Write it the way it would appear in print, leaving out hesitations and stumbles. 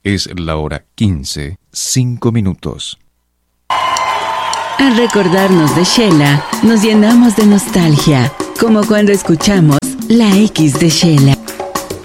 Es la hora 15, 5 minutos. Al recordarnos de Sheila, nos llenamos de nostalgia, como cuando escuchamos La X de Sheila.